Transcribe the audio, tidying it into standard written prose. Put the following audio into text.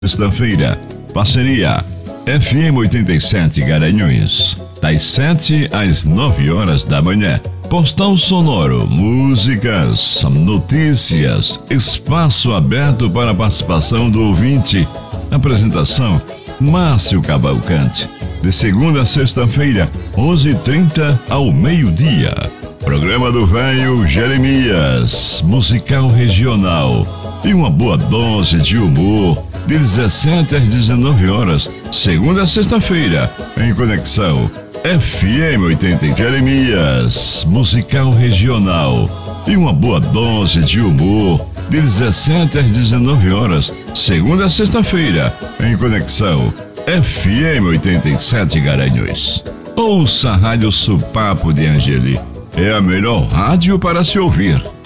Sexta-feira, parceria FM 87 Garanhuns, das 7 às 9 horas da manhã. Postal sonoro, músicas, notícias, espaço aberto para a participação do ouvinte. Apresentação, Márcio Cavalcante. De segunda a sexta-feira, 11h30 ao meio-dia. Programa do Velho Jeremias, musical regional e uma boa dose de humor, de 17 às 19 horas, segunda a sexta-feira, em conexão FM 80 Jeremias, musical regional e uma boa dose de humor, de 17 às 19 horas, segunda a sexta-feira, em conexão FM 87 Garanhuns. Ouça a Rádio Supapo de Angeli, é a melhor rádio para se ouvir.